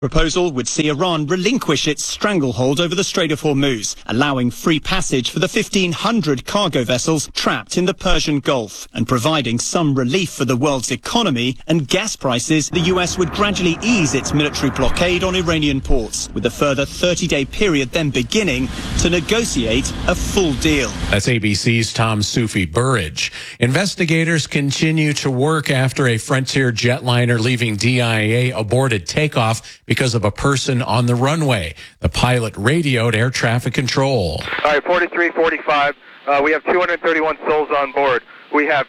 Proposal would see Iran relinquish its stranglehold over the Strait of Hormuz, allowing free passage for the 1,500 cargo vessels trapped in the Persian Gulf, and providing some relief for the world's economy and gas prices. The US would gradually ease its military blockade on Iranian ports, with a further 30-day period then beginning to negotiate a full deal. That's ABC's Tom Sufi Burridge. Investigators continue to work after a Frontier jetliner leaving DIA aborted takeoff because of a person on the runway. The pilot radioed air traffic control. All right, 4345. We have 231 souls on board. We have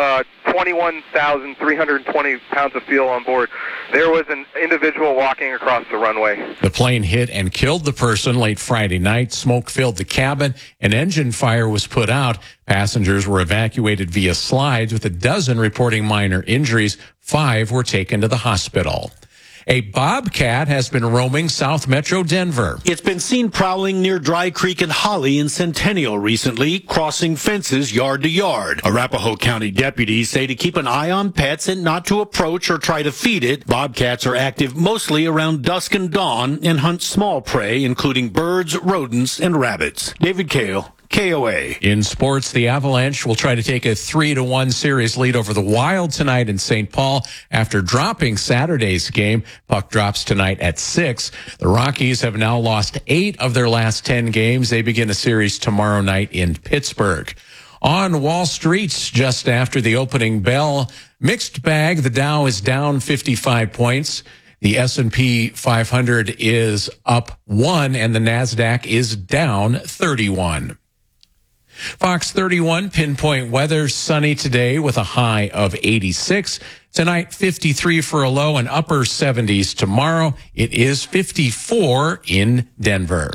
21,320 pounds of fuel on board. There was an individual walking across the runway. The plane hit and killed the person late Friday night. Smoke filled the cabin. An engine fire was put out. Passengers were evacuated via slides, with a dozen reporting minor injuries. 5 were taken to the hospital. A bobcat has been roaming South Metro Denver. It's been seen prowling near Dry Creek and Holly in Centennial recently, crossing fences yard to yard. Arapahoe County deputies say to keep an eye on pets and not to approach or try to feed it. Bobcats are active mostly around dusk and dawn and hunt small prey, including birds, rodents, and rabbits. David Kale, KOA. In sports, the Avalanche will try to take a 3-1 series lead over the Wild tonight in St. Paul after dropping Saturday's game. Puck drops tonight at 6. The Rockies have now lost 8 of their last 10 games. They begin a series tomorrow night in Pittsburgh. On Wall Street, just after the opening bell, mixed bag. The Dow is down 55 points. The S&P 500 is up 1, and the NASDAQ is down 31. Fox 31 pinpoint weather, sunny today with a high of 86. Tonight, 53 for a low, and upper 70s tomorrow. It is 54 in Denver.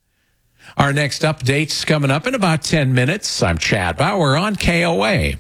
Our next update's coming up in about 10 minutes. I'm Chad Bauer on KOA.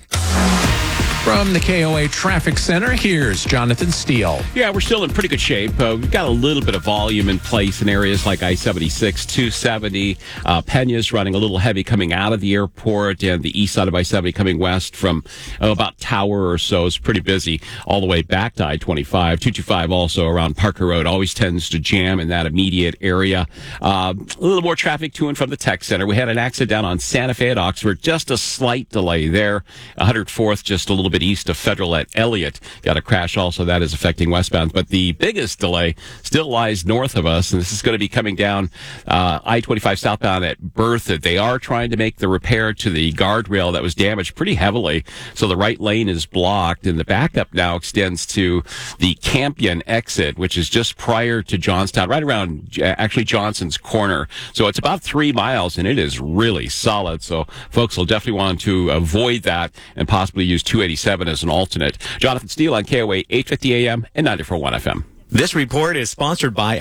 From the KOA Traffic Center, here's Jonathan Steele. Yeah, we're still in pretty good shape. We've got a little bit of volume in place in areas like I-76, 270. Pena's running a little heavy coming out of the airport, and the east side of I-70 coming west from about Tower or so is pretty busy all the way back to I-25. 225 also around Parker Road always tends to jam in that immediate area. A little more traffic to and from the Tech Center. We had an accident down on Santa Fe at Oxford, just a slight delay there. 104th, just a little bit east of Federal at Elliott. Got a crash also that is affecting westbound. But the biggest delay still lies north of us, and this is going to be coming down I-25 southbound at Berthoud. They are trying to make the repair to the guardrail that was damaged pretty heavily, so the right lane is blocked, and the backup now extends to the Campion exit, which is just prior to Johnstown, right around actually Johnson's Corner. So it's about 3 miles, and it is really solid. So folks will definitely want to avoid that and possibly use 287 as an alternate. Jonathan Steele on KOA 850 AM and 94.1 FM. This report is sponsored by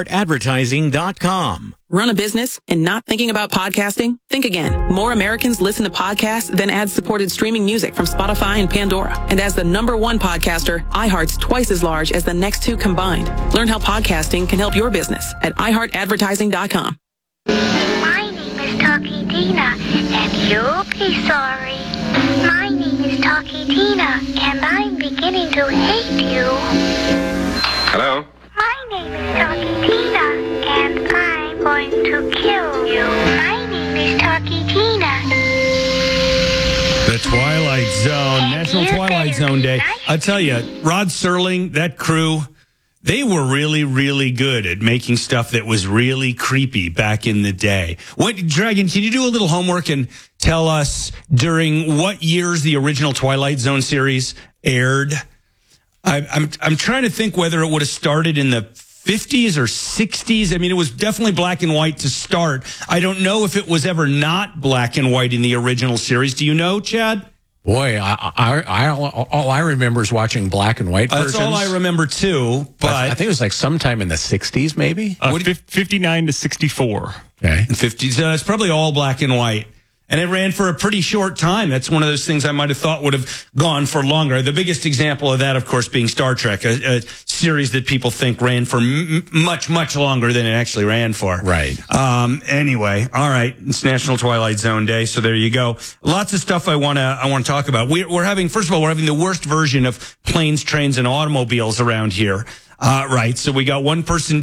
iHeartAdvertising.com. Run a business and not thinking about podcasting? Think again. More Americans listen to podcasts than ad-supported streaming music from Spotify and Pandora. And as the #1 podcaster, iHeart's twice as large as the next 2 combined. Learn how podcasting can help your business at iHeartAdvertising.com. My name is Talkie Tina, and you'll be sorry. My name is Talkie Tina, and I'm beginning to hate you. Hello? My name is Talkie Tina, and I'm going to kill you. My name is Talkie Tina. The Twilight Zone, National Twilight Zone Day. I tell you, Rod Serling, that crew, they were really, really good at making stuff that was really creepy back in the day. Dragon, can you do a little homework and tell us during what years the original Twilight Zone series aired? I'm trying to think whether it would have started in the 50s or 60s. I mean, it was definitely black and white to start. I don't know if it was ever not black and white in the original series. Do you know, Chad? Boy, all I remember is watching black and white versions. That's all I remember, too. But I think it was like sometime in the 60s, maybe? 59 to 64. Okay. 50s. It's probably all black and white. And it ran for a pretty short time. That's one of those things I might have thought would have gone for longer. The biggest example of that, of course, being Star Trek, a series that people think ran for much, much longer than it actually ran for. Right. Anyway, all right. It's National Twilight Zone Day, so there you go. Lots of stuff I want to talk about. We're having, first of all, we're having the worst version of planes, trains, and automobiles around here. Right. So we got one person